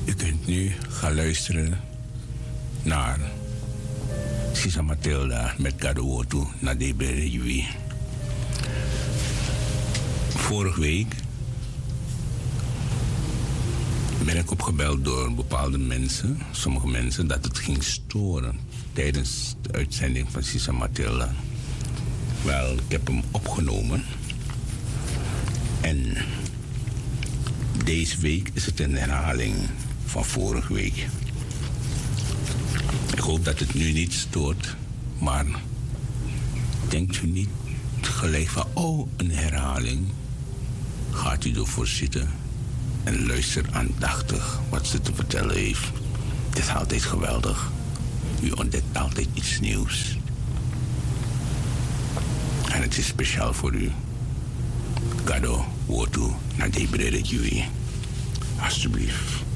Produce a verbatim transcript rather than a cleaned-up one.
U kunt nu gaan luisteren naar Sisa Matilda met Gado Wotu naar de Berejui. Vorige week ben ik opgebeld door bepaalde mensen, sommige mensen, dat het ging storen tijdens de uitzending van Sisa Matilda. Wel, ik heb hem opgenomen en deze week is het een herhaling van vorige week. Ik hoop dat het nu niet stoort, maar denkt u niet gelijk van, oh, een herhaling. Gaat u ervoor zitten en luister aandachtig wat ze te vertellen heeft. Het is altijd geweldig. U ontdekt altijd iets nieuws. En het is speciaal voor u. Gado Wotu naar de Berejui. Alsjeblieft.